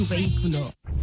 tu vehículo.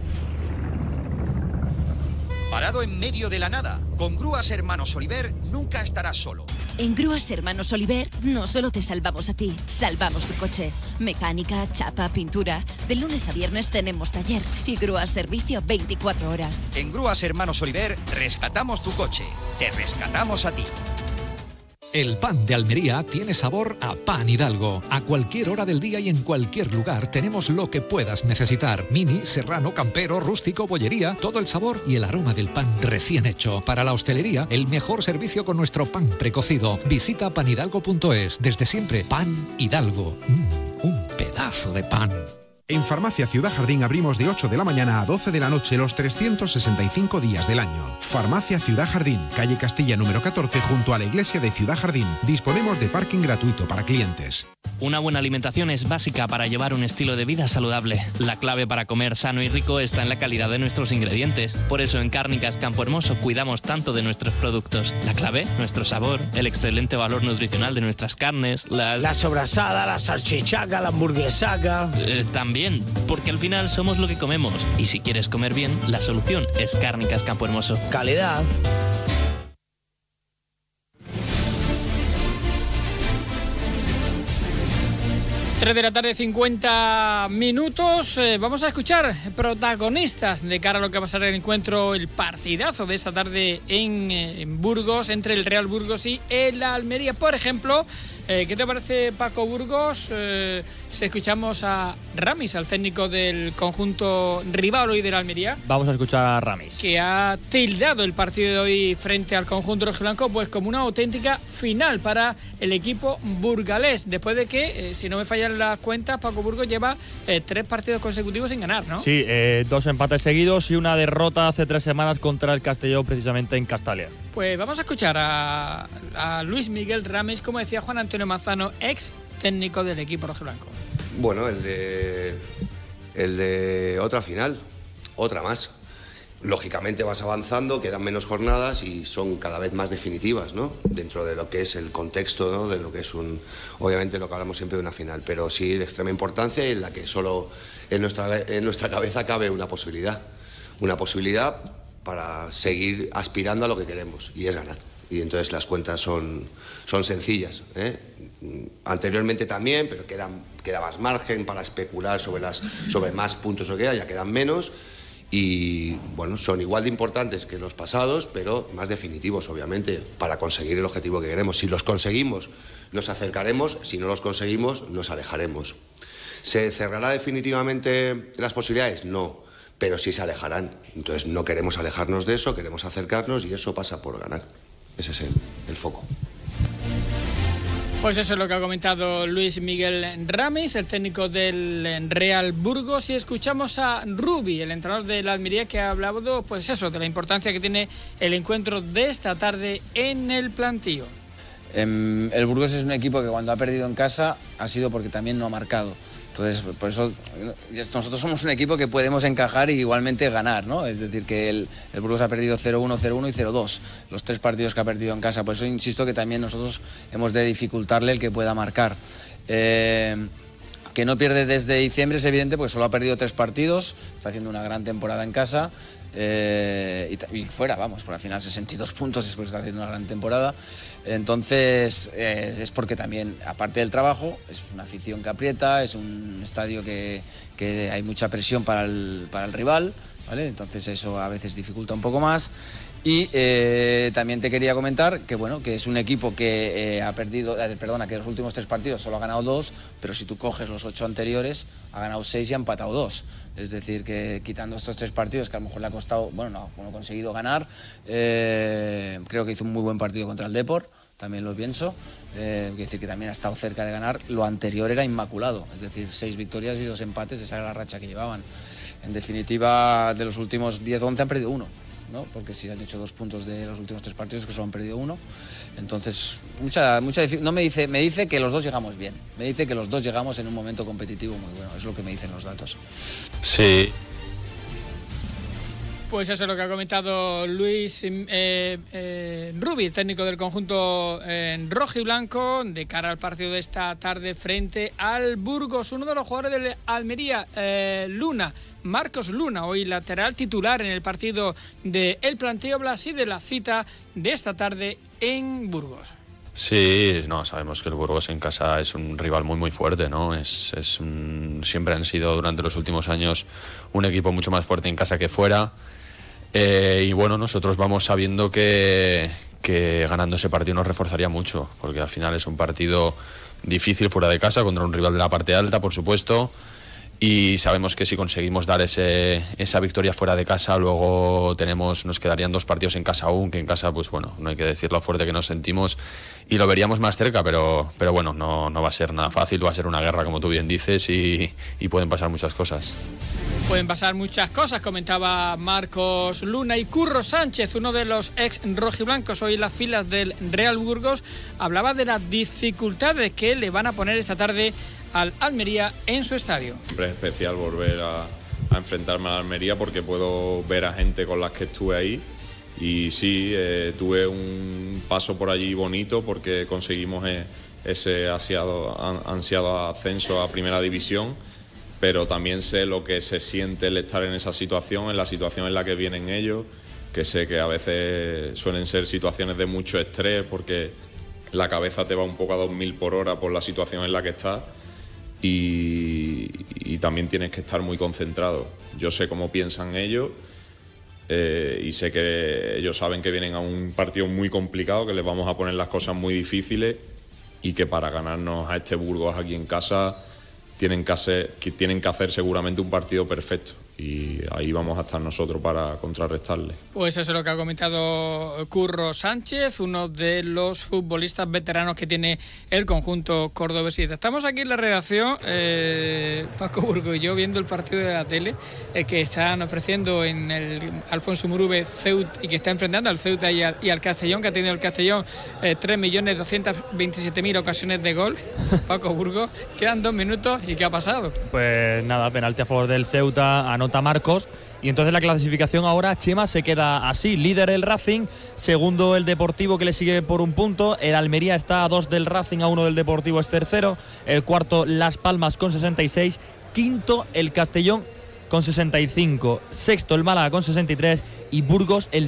Parado en medio de la nada, con Grúas Hermanos Oliver nunca estarás solo. En Grúas Hermanos Oliver no solo te salvamos a ti, salvamos tu coche. Mecánica, chapa, pintura. De lunes a viernes tenemos taller y grúas servicio 24 horas. En Grúas Hermanos Oliver rescatamos tu coche, te rescatamos a ti. El pan de Almería tiene sabor a Pan Hidalgo. A cualquier hora del día y en cualquier lugar tenemos lo que puedas necesitar. Mini, serrano, campero, rústico, bollería, todo el sabor y el aroma del pan recién hecho. Para la hostelería, el mejor servicio con nuestro pan precocido. Visita panhidalgo.es. Desde siempre, Pan Hidalgo. Un pedazo de pan. En Farmacia Ciudad Jardín abrimos de 8 de la mañana a 12 de la noche los 365 días del año. Farmacia Ciudad Jardín, calle Castilla número 14 junto a la iglesia de Ciudad Jardín. Disponemos de parking gratuito para clientes. Una buena alimentación es básica para llevar un estilo de vida saludable. La clave para comer sano y rico está en la calidad de nuestros ingredientes. Por eso en Cárnicas Campo Hermoso cuidamos tanto de nuestros productos. La clave, nuestro sabor, el excelente valor nutricional de nuestras carnes, la sobrasada, la salchichaca, la hamburguesaca. También, porque al final somos lo que comemos. Y si quieres comer bien, la solución es Cárnicas Campo Hermoso. Calidad. 3 de la tarde, 50 minutos. Vamos a escuchar protagonistas de cara a lo que va a ser el encuentro, el partidazo de esta tarde en Burgos, entre el Real Burgos y el Almería. Por ejemplo, ¿qué te parece, Paco Burgos? Si escuchamos a Ramis, al técnico del conjunto rival hoy de la Almería. Vamos a escuchar a Ramis, que ha tildado el partido de hoy frente al conjunto rojiblanco pues como una auténtica final para el equipo burgalés, después de que, si no me fallan las cuentas, Paco Burgos lleva 3 partidos consecutivos sin ganar, ¿no? Sí, 2 empates seguidos y una derrota hace 3 semanas contra el Castelló, precisamente en Castalia. Pues vamos a escuchar a Luis Miguel Ramis, como decía Juan Antonio Manzano, ex técnico del equipo rojiblanco. Bueno, el de otra final, otra más. Lógicamente vas avanzando, quedan menos jornadas y son cada vez más definitivas, ¿no? Dentro de lo que es el contexto, ¿no? De lo que es obviamente lo que hablamos siempre de una final, pero sí de extrema importancia y en la que solo en nuestra cabeza cabe una posibilidad para seguir aspirando a lo que queremos, y es ganar. Y entonces las cuentas son sencillas, ¿eh? Anteriormente también, pero queda más margen para especular sobre más puntos o queda, ya quedan menos. Y bueno, son igual de importantes que los pasados, pero más definitivos, obviamente, para conseguir el objetivo que queremos. Si los conseguimos, nos acercaremos; si no los conseguimos, nos alejaremos. ¿Se cerrará definitivamente las posibilidades? No, pero sí se alejarán. Entonces no queremos alejarnos de eso, queremos acercarnos, y eso pasa por ganar. Ese es el foco. Pues eso es lo que ha comentado Luis Miguel Ramis, el técnico del Real Burgos, y escuchamos a Rubi, el entrenador de la Almería, que ha hablado, pues eso, de la importancia que tiene el encuentro de esta tarde en el plantío. El Burgos es un equipo que cuando ha perdido en casa ha sido porque también no ha marcado. Entonces, por eso nosotros somos un equipo que podemos encajar y igualmente ganar, ¿no? Es decir, que el Burgos ha perdido 0-1, 0-1 y 0-2, los 3 partidos que ha perdido en casa. Por eso insisto que también nosotros hemos de dificultarle el que pueda marcar. Que no pierde desde diciembre es evidente, porque solo ha perdido 3 partidos, está haciendo una gran temporada en casa. Y fuera, vamos, por al final 62 puntos es porque está haciendo una gran temporada. Entonces es porque también, aparte del trabajo, es una afición que aprieta, es un estadio que hay mucha presión para el rival, ¿vale? Entonces eso a veces dificulta un poco más. Y también te quería comentar que bueno, que es un equipo que ha perdido, que los últimos 3 partidos solo ha ganado 2, pero si tú coges los 8 anteriores, ha ganado 6 y ha empatado 2. Es decir, que quitando estos 3 partidos que a lo mejor le ha costado, no ha conseguido ganar, creo que hizo un muy buen partido contra el Depor, también lo pienso. Quiere decir que también ha estado cerca de ganar. Lo anterior era inmaculado, es decir, 6 victorias y 2 empates, esa era la racha que llevaban. En definitiva, de los últimos 10 o 11 han perdido 1. ¿no? Porque si han hecho 2 puntos de los últimos 3 partidos, que solo han perdido 1. Entonces, mucha no me dice que los 2 llegamos bien. Me dice que los 2 llegamos en un momento competitivo muy bueno. Es lo que me dicen los datos. Sí. Pues eso es lo que ha comentado Luis Rubi, técnico del conjunto rojo y blanco, de cara al partido de esta tarde frente al Burgos. Uno de los jugadores del Almería, Luna, Marcos Luna, hoy lateral titular en el partido de El Planteo Blas y de la cita de esta tarde en Burgos. Sí, no, sabemos que el Burgos en casa es un rival muy muy fuerte, ¿no? Siempre han sido durante los últimos años un equipo mucho más fuerte en casa que fuera. Y bueno, nosotros vamos sabiendo que ganando ese partido nos reforzaría mucho, porque al final es un partido difícil fuera de casa contra un rival de la parte alta, por supuesto, y sabemos que si conseguimos dar esa victoria fuera de casa, luego nos quedarían 2 partidos en casa aún, que en casa, pues bueno, no hay que decir lo fuerte que nos sentimos y lo veríamos más cerca, pero bueno, no va a ser nada fácil, va a ser una guerra, como tú bien dices, y pueden pasar muchas cosas. Pueden pasar muchas cosas, comentaba Marcos Luna. Y Curro Sánchez, uno de los ex rojiblancos hoy en las filas del Real Burgos, hablaba de las dificultades que le van a poner esta tarde al Almería en su estadio. Siempre es especial volver a enfrentarme al Almería porque puedo ver a gente con las que estuve ahí. Y sí, tuve un paso por allí bonito porque conseguimos ese ansiado ascenso a Primera División. Pero también sé lo que se siente el estar en esa situación, en la situación en la que vienen ellos, que sé que a veces suelen ser situaciones de mucho estrés porque la cabeza te va un poco a 2000 por hora por la situación en la que estás y también tienes que estar muy concentrado. Yo sé cómo piensan ellos y sé que ellos saben que vienen a un partido muy complicado, que les vamos a poner las cosas muy difíciles y que para ganarnos a este Burgos aquí en casa tienen que hacer seguramente un partido perfecto y ahí vamos a estar nosotros para contrarrestarle. Pues eso es lo que ha comentado Curro Sánchez, uno de los futbolistas veteranos que tiene el conjunto cordobesista. Estamos aquí en la redacción, Paco Burgos y yo, viendo el partido de la tele que están ofreciendo en el Alfonso Murube Ceuta y que está enfrentando al Ceuta y al Castellón, que ha tenido el Castellón 3.227.000 ocasiones de gol. Paco Burgos, quedan 2 minutos. ¿Y qué ha pasado? Pues nada, penalti a favor del Ceuta, anota Marcos. Y entonces la clasificación ahora, Chema, se queda así. Líder el Racing, segundo el Deportivo, que le sigue por 1 punto. El Almería está a 2 del Racing, a 1 del Deportivo es tercero. El cuarto, Las Palmas con 66. Quinto, el Castellón con 65. Sexto, el Málaga con 63. Y Burgos, el